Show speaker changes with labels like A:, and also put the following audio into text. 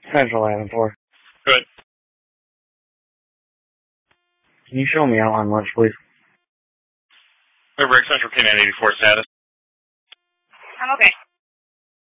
A: Central Island 4.
B: Good.
A: Can you show me out on lunch, please?
B: River Central K984 status.
C: I'm okay.